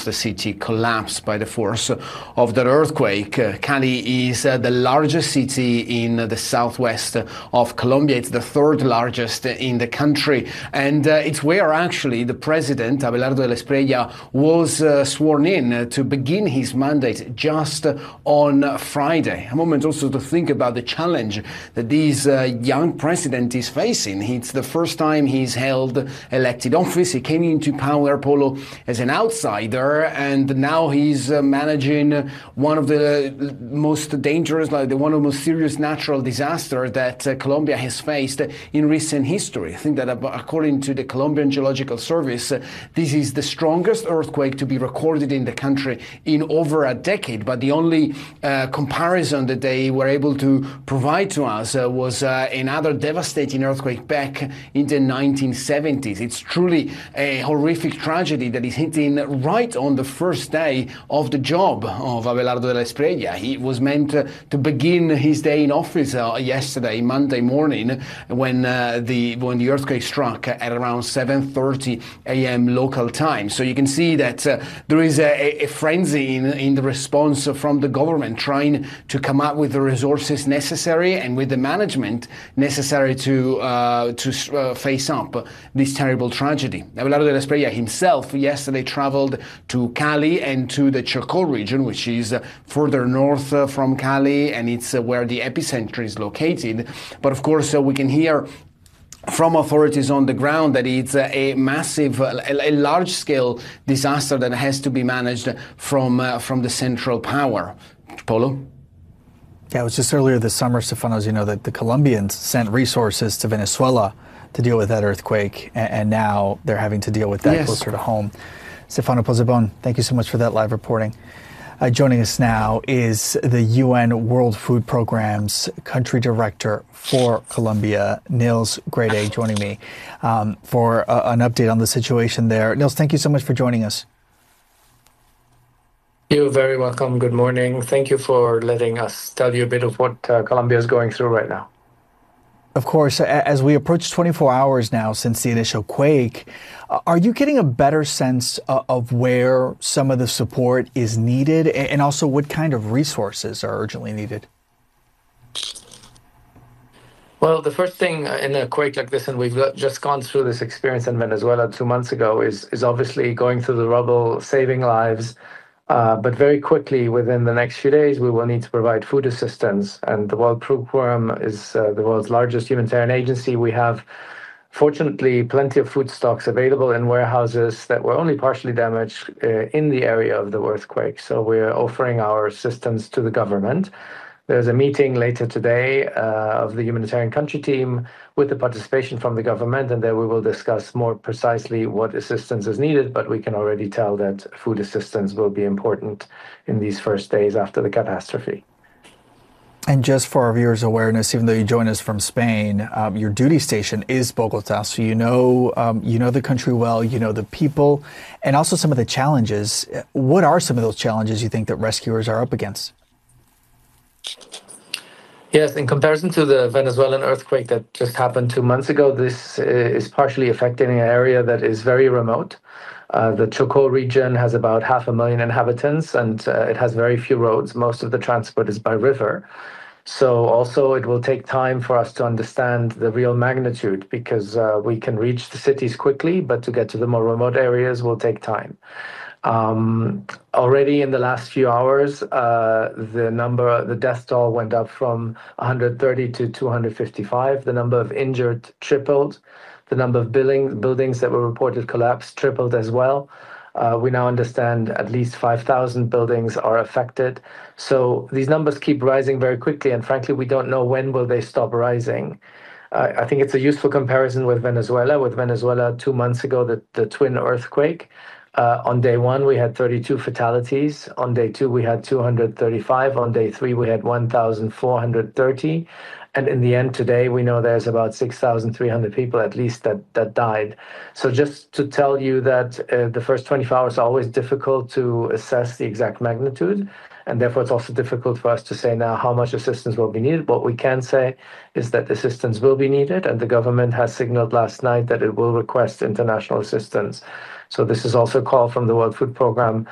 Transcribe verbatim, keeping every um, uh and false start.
the city collapsed by the force of that earthquake. Uh, Cali is uh, the largest city in the southwest of Colombia. It's the third largest in the country, and uh, it's where actually the president, Abelardo de la Espriella, was uh, sworn in uh, to begin his mandate just uh, on Friday. A moment also to think about the challenge that this uh, young president is facing. It's the first time he's held elected office. He came into power, Polo, as an outsider, and now he's uh, managing one of the most dangerous, like the one of the most serious natural disasters that uh, Colombia has faced in recent history. I think that according to the Colombian Geological Service, uh, this is the strongest earthquake to be recorded in the country in over a decade. But the only uh, comparison that they were able to provide to us uh, was uh, another devastating earthquake back in the nineteen seventies. It's truly a horrific tragedy that is hitting right on the first day of the job of Abelardo de la Espriella. He was meant uh, to begin his day in office uh, yesterday, Monday morning, when uh, the when the earthquake struck at around seven thirty a m local time. So you can see that uh, there is a, a frenzy in, in the response from the government, trying to come up with the resources necessary and with the management necessary to uh, to uh, face up this terrible tragedy. Abelardo de la Espriella himself yesterday traveled to Cali and to the Chocó region, which is uh, further north uh, from Cali, and it's uh, where the epicenter is located. But of course, uh, we can hear from authorities on the ground that it's a massive, a large-scale disaster that has to be managed from uh, from the central power. Polo? Yeah, it was just earlier this summer, Stefano, as you know, that the Colombians sent resources to Venezuela to deal with that earthquake, and, and now they're having to deal with that yes. closer to home. Stefano Pozzebon, thank you so much for that live reporting. Uh, joining us now is the U N World Food Programme's country director for Colombia, Nils Grede, joining me um, for uh, an update on the situation there. Nils, thank you so much for joining us. You're very welcome. Good morning. Thank you for letting us tell you a bit of what uh, Colombia is going through right now. Of course, as we approach twenty-four hours now since the initial quake, are you getting a better sense of where some of the support is needed, and also what kind of resources are urgently needed? Well, the first thing in a quake like this, and we've just gone through this experience in Venezuela two months ago, is, is obviously going through the rubble, saving lives. Uh, but very quickly, within the next few days, we will need to provide food assistance. And the World Food Programme is uh, the world's largest humanitarian agency. We have, fortunately, plenty of food stocks available in warehouses that were only partially damaged uh, in the area of the earthquake. So we're offering our assistance to the government. There's a meeting later today uh, of the humanitarian country team with the participation from the government, and there we will discuss more precisely what assistance is needed, but we can already tell that food assistance will be important in these first days after the catastrophe. And just for our viewers' awareness, even though you join us from Spain, um, your duty station is Bogota, so you know um, you know the country well, you know the people, and also some of the challenges. What are some of those challenges you think that rescuers are up against? Yes, in comparison to the Venezuelan earthquake that just happened two months ago, this is partially affecting an area that is very remote. Uh, the Chocó region has about half a million inhabitants, and uh, it has very few roads. Most of the transport is by river. So also it will take time for us to understand the real magnitude, because uh, we can reach the cities quickly, but to get to the more remote areas will take time. Um, already in the last few hours, uh, the number, the death toll went up from one hundred thirty to two hundred fifty-five. The number of injured tripled. The number of building, buildings that were reported collapsed tripled as well. Uh, we now understand at least five thousand buildings are affected. So these numbers keep rising very quickly, and frankly, we don't know when will they stop rising. Uh, I think it's a useful comparison with Venezuela. With Venezuela, two months ago, the, the twin earthquake. Uh, on day one, we had thirty-two fatalities. On day two, we had two hundred thirty-five. On day three, we had one thousand four hundred thirty. And in the end, today, we know there's about six thousand three hundred people at least that, that died. So just to tell you that uh, the first twenty-four hours are always difficult to assess the exact magnitude. And therefore, it's also difficult for us to say now how much assistance will be needed. What we can say is that assistance will be needed. And the government has signaled last night that it will request international assistance. So this is also a call from the World Food Programme